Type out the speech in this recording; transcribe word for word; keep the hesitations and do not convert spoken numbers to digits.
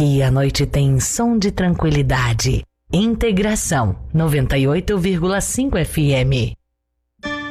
Aqui a noite tem som de tranquilidade. Integração noventa e oito vírgula cinco F M.